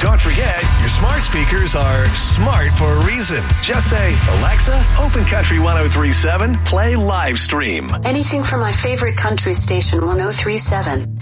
Don't forget, your smart speakers are smart for a reason. Just say, Alexa, open Country 103.7, play live stream. Anything from my favorite country station, 103.7.